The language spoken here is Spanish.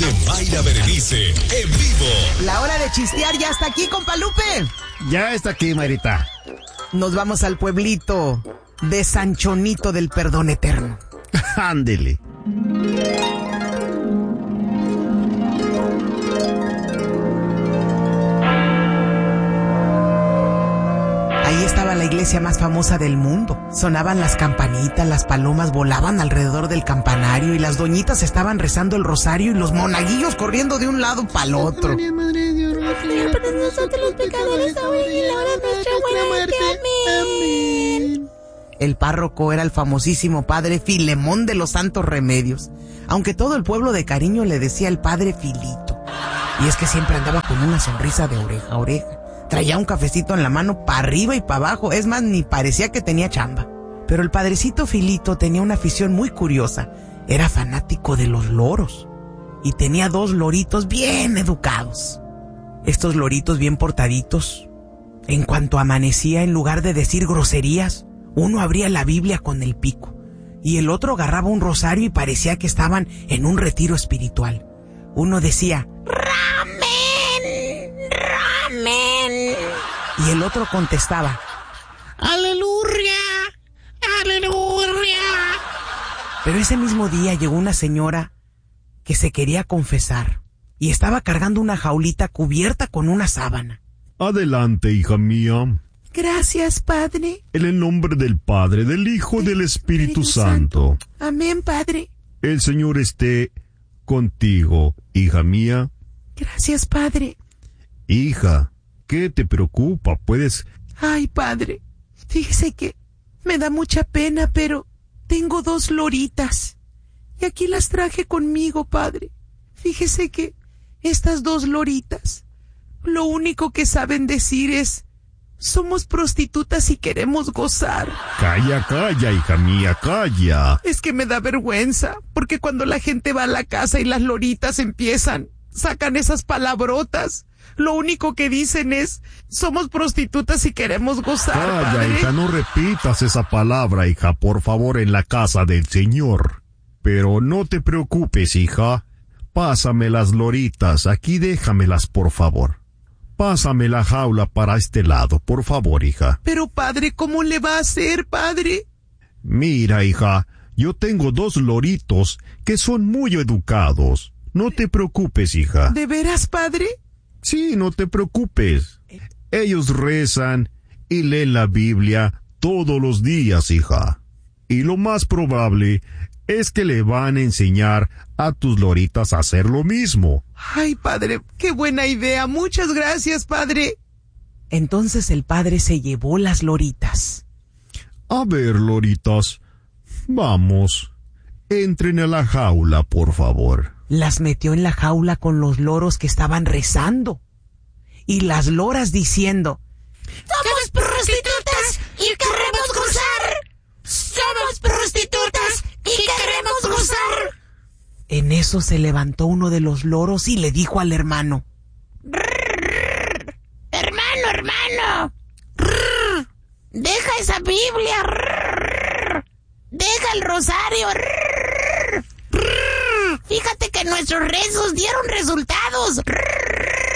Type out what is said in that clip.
de Mayra Berenice, en vivo. La hora de chistear ya está aquí, compa Lupe. Ya está aquí, Mayrita. Nos vamos al pueblito de Sanchonito del Perdón Eterno. Ándele. Ahí estaba la iglesia más famosa del mundo. Sonaban las campanitas, las palomas volaban alrededor del campanario y las doñitas estaban rezando el rosario y los monaguillos corriendo de un lado para el otro. Señor, perdón nosotros los pecadores ahora y en la hora de nuestra buena muerte. Amén. El párroco era el famosísimo padre Filemón de los Santos Remedios, aunque todo el pueblo de cariño le decía el padre Filito. Y es que siempre andaba con una sonrisa de oreja a oreja. Traía un cafecito en la mano para arriba y para abajo, es más, ni parecía que tenía chamba. Pero el padrecito Filito tenía una afición muy curiosa. Era fanático de los loros y tenía 2 loritos bien educados. Estos loritos bien portaditos, en cuanto amanecía, en lugar de decir groserías, uno abría la Biblia con el pico y el otro agarraba un rosario y parecía que estaban en un retiro espiritual. Uno decía ¡Ramen! ¡Ramen! Y el otro contestaba ¡Aleluya! ¡Aleluya! Pero ese mismo día llegó una señora que se quería confesar y estaba cargando una jaulita cubierta con una sábana. Adelante, hija mía. Gracias, Padre. En el nombre del Padre, del Hijo y del Espíritu Santo. Amén, Padre. El Señor esté contigo, hija mía. Gracias, Padre. Hija, ¿qué te preocupa? Puedes... Ay, Padre, fíjese que me da mucha pena, pero tengo 2 loritas. Y aquí las traje conmigo, Padre. Fíjese que estas 2 loritas, lo único que saben decir es... Somos prostitutas y queremos gozar. Calla, hija mía, calla. Es que me da vergüenza, porque cuando la gente va a la casa y las loritas sacan esas palabrotas, lo único que dicen es, somos prostitutas y queremos gozar, Calla, Padre. hija, no repitas esa palabra, hija, por favor, en la casa del Señor. Pero no te preocupes, hija. Pásame las loritas, aquí déjamelas, por favor. Pásame la jaula para este lado, por favor, hija. Pero, Padre, ¿cómo le va a hacer, Padre? Mira, hija, yo tengo 2 loritos que son muy educados. No te preocupes, hija. ¿De veras, Padre? Sí, no te preocupes. Ellos rezan y leen la Biblia todos los días, hija. Y lo más probable es que le van a enseñar a tus loritas a hacer lo mismo. Ay, Padre, qué buena idea. Muchas gracias, Padre. Entonces el padre se llevó las loritas. A ver, loritas, vamos, entren a la jaula, por favor. Las metió en la jaula con los loros que estaban rezando. Y las loras diciendo, Somos prostitutas y queremos gozar. Somos prostitutas y queremos gozar. En eso se levantó uno de los loros y le dijo al hermano, Hermano, deja esa Biblia, deja el rosario, fíjate que nuestros rezos dieron resultados.